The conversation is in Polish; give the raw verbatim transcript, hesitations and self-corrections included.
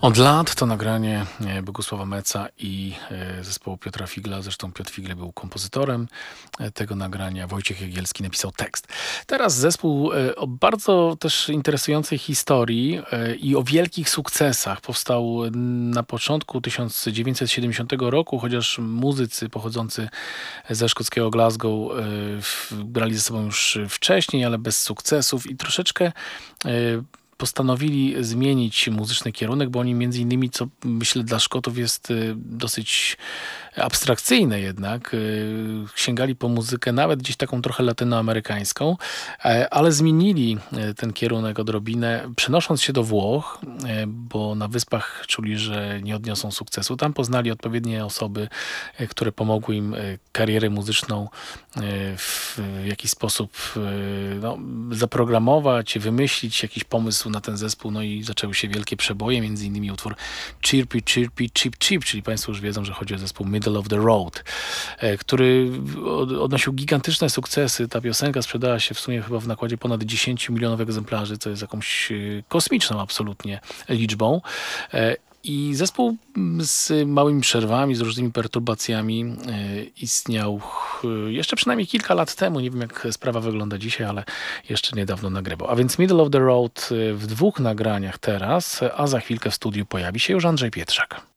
Od lat to nagranie e, Bogusława Meca i e, zespołu Piotra Figla. Zresztą Piotr Figle był kompozytorem e, tego nagrania. Wojciech Jagielski napisał tekst. Teraz zespół e, o bardzo też interesującej historii e, i o wielkich sukcesach. Powstał na początku tysiąc dziewięćset siedemdziesiątego roku, chociaż muzycy pochodzący ze szkockiego Glasgow e, w- brali ze sobą już wcześniej, ale bez sukcesów i troszeczkę e, postanowili zmienić muzyczny kierunek, bo oni między innymi, co myślę dla Szkotów jest y, dosyć abstrakcyjne jednak, y, sięgali po muzykę nawet gdzieś taką trochę latynoamerykańską, e, ale zmienili e, ten kierunek odrobinę, przenosząc się do Włoch, e, bo na Wyspach czuli, że nie odniosą sukcesu. Tam poznali odpowiednie osoby, e, które pomogły im e, karierę muzyczną e, w jakiś sposób e, no, zaprogramować, wymyślić jakiś pomysł na ten zespół, no i zaczęły się wielkie przeboje, między innymi utwór Chirpy, Chirpy, Chip, Chip, czyli Państwo już wiedzą, że chodzi o zespół Middle of the Road, e, który od- odnosił gigantyczne sukcesy. Ta piosenka sprzedała się w sumie chyba w nakładzie ponad dziesięć milionów egzemplarzy, co jest jakąś e, kosmiczną absolutnie liczbą. E, I zespół mm, z małymi przerwami, z różnymi perturbacjami e, istniał e, jeszcze przynajmniej kilka lat temu. Nie wiem, jak sprawa wygląda dzisiaj, ale jeszcze niedawno nagrywał. A więc Middle of the Road e, w dwóch nagraniach teraz, a za chwilkę w studiu pojawi się już Andrzej Pietrzak.